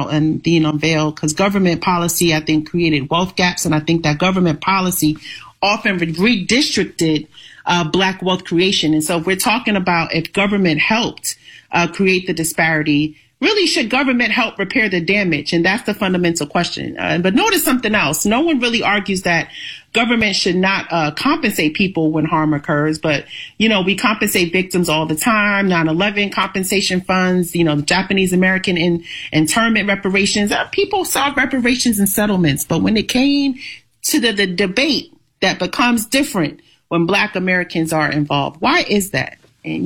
out and being unveiled, because government policy, I think, created wealth gaps. And I think that government policy often redistricted Black wealth creation. And so if we're talking about if government helped create the disparity, really, should government help repair the damage? And that's the fundamental question. But notice something else. No one really argues that government should not compensate people when harm occurs. But, we compensate victims all the time. 9/11 compensation funds, the Japanese American internment reparations. People sought reparations and settlements. But when it came to the debate that becomes different when Black Americans are involved, why is that?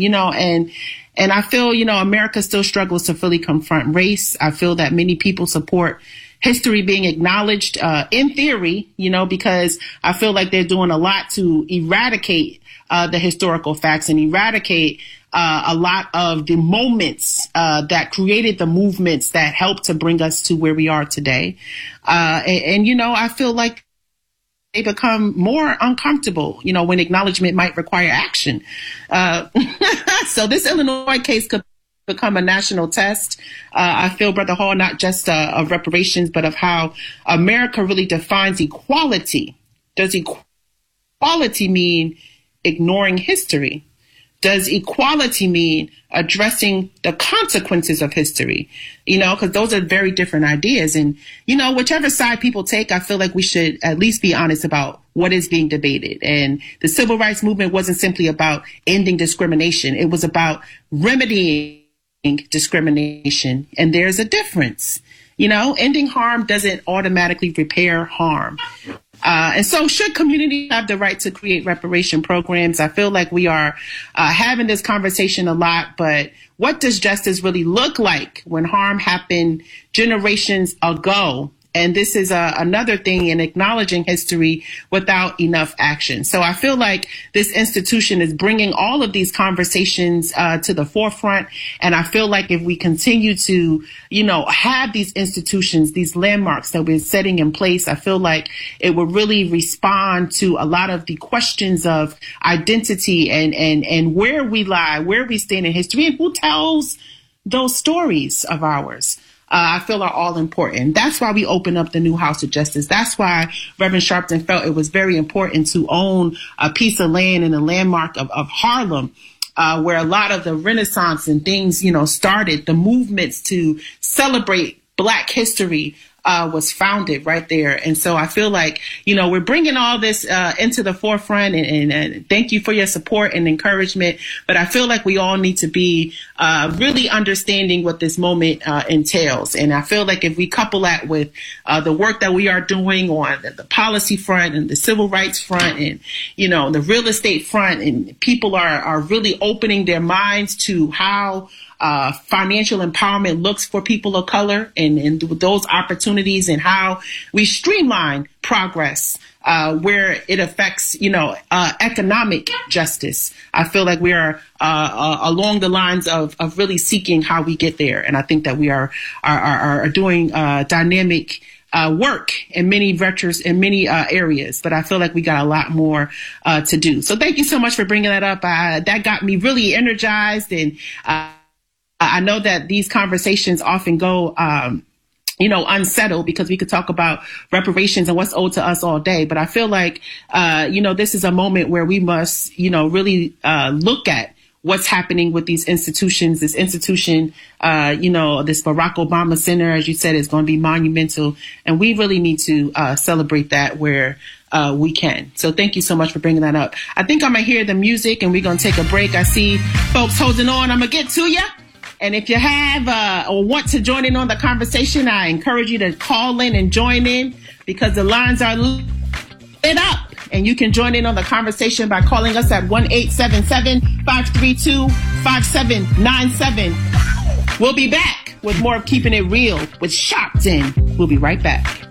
And I feel, America still struggles to fully confront race. I feel that many people support history being acknowledged in theory, because I feel like they're doing a lot to eradicate the historical facts and eradicate a lot of the moments that created the movements that helped to bring us to where we are today. I feel like they become more uncomfortable, when acknowledgement might require action. So this Illinois case could become a national test. I feel, Brother Hall, not just of reparations, but of how America really defines equality. Does equality mean ignoring history? Does equality mean addressing the consequences of history? Because those are very different ideas. And, whichever side people take, I feel like we should at least be honest about what is being debated. And the civil rights movement wasn't simply about ending discrimination. It was about remedying discrimination. And there's a difference. Ending harm doesn't automatically repair harm. And so should communities have the right to create reparation programs? I feel like we are having this conversation a lot, but what does justice really look like when harm happened generations ago? And this is another thing in acknowledging history without enough action. So I feel like this institution is bringing all of these conversations to the forefront. And I feel like if we continue to, have these institutions, these landmarks that we're setting in place, I feel like it will really respond to a lot of the questions of identity and where we lie, where we stand in history, and who tells those stories of ours. I feel are all important. That's why we opened up the new House of Justice. That's why Reverend Sharpton felt it was very important to own a piece of land in the landmark of Harlem, where a lot of the Renaissance and things, started. The movements to celebrate Black history was founded right there. And so I feel like, we're bringing all this into the forefront, and thank you for your support and encouragement. But I feel like we all need to be really understanding what this moment entails. And I feel like if we couple that with the work that we are doing on the policy front and the civil rights front and, the real estate front, and people are really opening their minds to how financial empowerment looks for people of color and those opportunities, and how we streamline progress where it affects, economic justice. I feel like we are along the lines of really seeking how we get there. And I think that we are doing dynamic work in many vectors, in many areas, but I feel like we got a lot more to do. So thank you so much for bringing that up. That got me really energized, and I know that these conversations often go, unsettled, because we could talk about reparations and what's owed to us all day. But I feel like, this is a moment where we must, really look at what's happening with these institutions. This institution, this Barack Obama Center, as you said, is going to be monumental. And we really need to celebrate that where we can. So thank you so much for bringing that up. I think I'm going to hear the music and we're going to take a break. I see folks holding on. I'm going to get to you. And if you have or want to join in on the conversation, I encourage you to call in and join in, because the lines are lit up. And you can join in on the conversation by calling us at 1-877-532-5797. We'll be back with more of Keeping It Real with Sharpton. We'll be right back.